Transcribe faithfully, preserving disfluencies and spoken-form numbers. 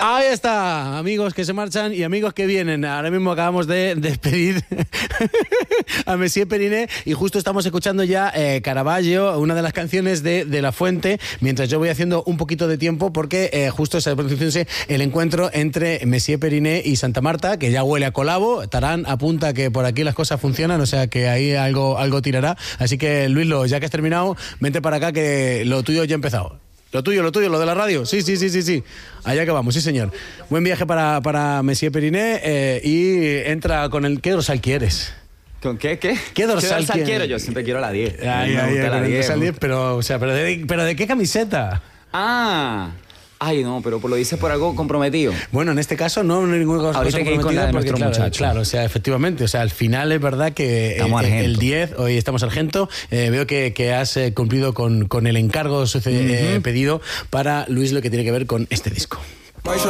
Ahí está, amigos que se marchan y amigos que vienen. Ahora mismo acabamos de despedir a Messier Periné y justo estamos escuchando ya eh, Caravaggio, una de las canciones de, de La Fuente, mientras yo voy haciendo un poquito de tiempo porque eh, justo está produciéndose el encuentro entre Messier Periné y Santa Marta, que ya huele a colabo. Tarán apunta que por aquí las cosas funcionan, o sea que ahí algo, algo tirará. Así que, Luislo, ya que has terminado, vente para acá que lo tuyo ya ha empezado. Lo tuyo, lo tuyo, lo de la radio. Sí, sí, sí, sí, sí. Allá que vamos, sí, señor. Buen viaje para, para Messier Periné eh, y entra con el... ¿Qué dorsal quieres? ¿Con qué? ¿Qué? ¿Qué dorsal, ¿Qué dorsal quieres? quiero? Yo siempre quiero la diez. Ay, me ay, gusta ay, la con el diez. dorsal diez, pero, o sea, ¿pero de, pero de qué camiseta? Ah... Ay, no, pero lo dices por algo comprometido. Bueno, en este caso no, no hay ninguna cosa Ahorita hay que ir con la de porque, nuestro claro, muchacho. claro, o sea, efectivamente, o sea, al final es verdad que Estamos el, Argento. el diez, hoy estamos Argento, eh, veo que, que has eh, cumplido con, con el encargo suce- eh, Uh-huh. pedido para Luis, lo que tiene que ver con este disco.